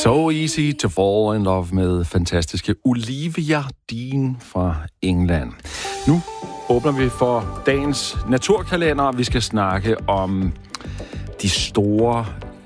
So easy to fall in love med fantastiske Olivia Dean fra England. Nu åbner vi for dagens naturkalender. Vi skal snakke om de store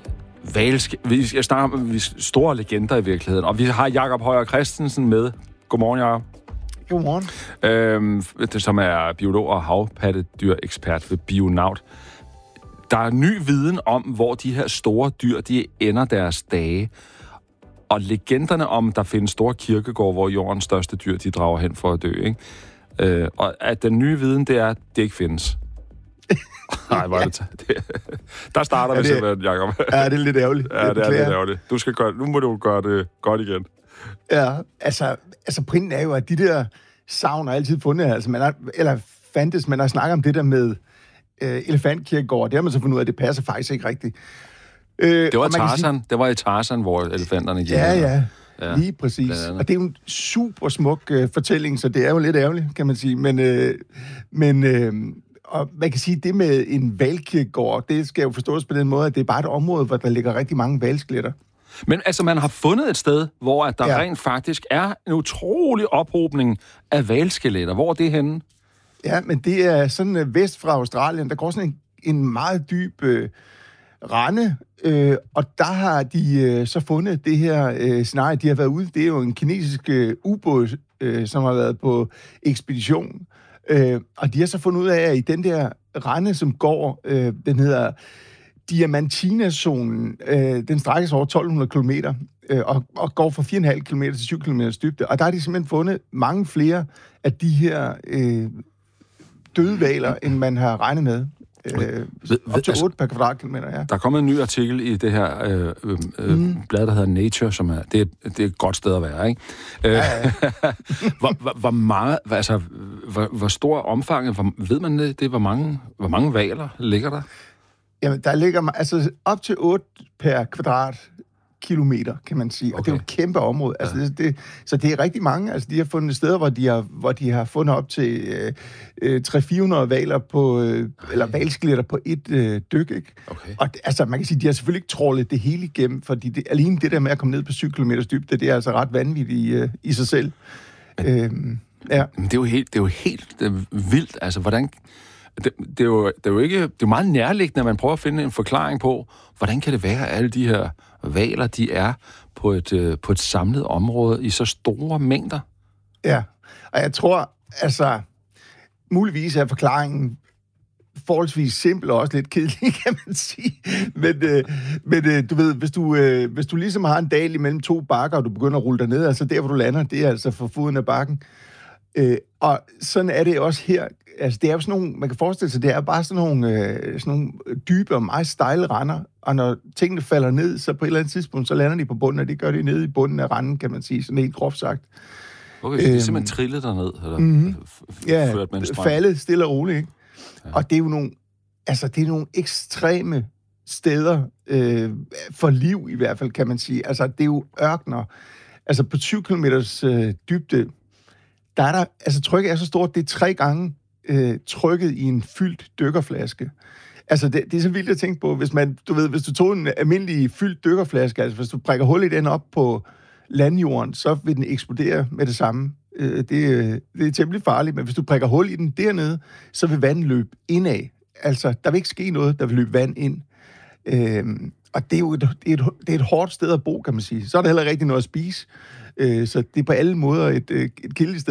vi skal snakke om store legender i virkeligheden. Og vi har Jakob Højer Christensen med. Godmorgen, Jakob. Godmorgen. Som er biolog og havpattedyrekspert ved Bionaut. Der er ny viden om, hvor de her store dyr, de ender deres dage. Og legenderne om, der findes store kirkegårde, hvor jordens største dyr, de drager hen for at dø, ikke? Og at den nye viden, det er, at det ikke findes. Nej, var det der starter vi simpelthen, Jacob. Ja, det er lidt ærgerligt. Ja, det er lidt ærgerligt. Nu må du gøre det godt igen. Ja, altså pointen er jo, at de der savn har altid fundet, altså man har snakket om det der med elefantkirkegård, det har man så fundet ud af, at det passer faktisk ikke rigtigt. Det var Tarzan. Det var i Tarzan, hvor elefanterne gik. Ja, lige præcis. Og det er jo en super smuk fortælling, så det er jo lidt ærgerligt, kan man sige. Men og man kan sige, det med en hvalkirkegård, det skal jo forstås på den måde, at det er bare et område, hvor der ligger rigtig mange hvalskeletter. Men altså, man har fundet et sted, hvor at der rent faktisk er en utrolig ophobning af hvalskeletter. Hvor er det henne? Ja, men det er sådan vest fra Australien. Der går sådan en meget dyb rende, og der har de så fundet det her scenarie, de har været ude. Det er jo en kinesisk ubåd, som har været på ekspedition. Og de har så fundet ud af, at i den der rende, som går, den hedder Diamantina-zonen, den strækkes over 1200 kilometer, og går fra 4,5 km til 7 km dybde. Og der har de simpelthen fundet mange flere af de her døde hvaler, end man har regnet med. Op til 8 per kvadratkilometer, ja. Der er kommet en ny artikel i det her blad, der hedder Nature, som er, det er et godt sted at være, ikke? Ja. Hvor meget, altså, hvor stor omfanget, ved man det? Hvor mange hvaler ligger der? Jamen, der ligger altså op til 8 per kvadratkilometer, kan man sige. Okay. Og det er jo et kæmpe område. Ja. Altså, så det er rigtig mange. Altså, de har fundet steder, hvor de har fundet op til 300-400 hvaler på, eller hvalskeletter på et dyk, ikke? Okay. Og altså, man kan sige, de har selvfølgelig ikke trålet det hele igennem, fordi alene det der med at komme ned på 7 km dybde, det er altså ret vanvittigt i sig selv. Ja. Men det er jo helt vildt. Altså, hvordan... Det er jo meget nærliggende, at man prøver at finde en forklaring på, hvordan kan det være, at alle de her hvaler, de er på et samlet område i så store mængder? Ja, og jeg tror, altså, muligvis er forklaringen forholdsvis simpel og også lidt kedelig, kan man sige. Men du ved, hvis du ligesom har en dal imellem to bakker, og du begynder at rulle dig ned, altså der, hvor du lander, det er altså for foden af bakken. Og sådan er det også her. Altså, det er jo sådan nogle, man kan forestille sig, det er bare sådan nogle dybe og meget stejle render, og når tingene falder ned, så på et eller andet tidspunkt, så lander de på bunden, og det gør de nede i bunden af renden, kan man sige, sådan helt groft sagt. Okay, så de er simpelthen trillet derned? Eller ført med en strøm? Faldet stille og roligt, ikke? Ja. Og det er jo nogle ekstreme steder for liv, i hvert fald, kan man sige. Altså, det er jo ørkener. Altså, på 20 kilometers dybde, der er altså trykket er så stort, det er 3 gange trykket i en fyldt dykkerflaske. Altså, det er så vildt at tænke på, hvis du tog en almindelig fyldt dykkerflaske, altså hvis du prikker hul i den op på landjorden, så vil den eksplodere med det samme. Det er temmelig farligt, men hvis du prikker hul i den dernede, så vil vandet løbe indad. Altså, der vil ikke ske noget, der vil løbe vand ind. Og det er jo et hårdt sted at bo, kan man sige. Så er der heller ikke rigtig noget at spise. Så det er på alle måder et kedeligt sted.